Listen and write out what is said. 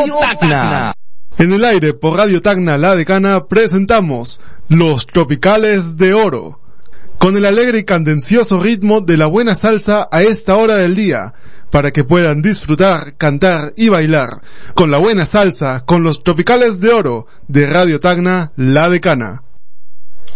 Tacna. En el aire por Radio Tacna La Decana presentamos Los Tropicales de Oro, con el alegre y candencioso ritmo de la buena salsa a esta hora del día, para que puedan disfrutar, cantar y bailar con la buena salsa, con Los Tropicales de Oro de Radio Tacna La Decana.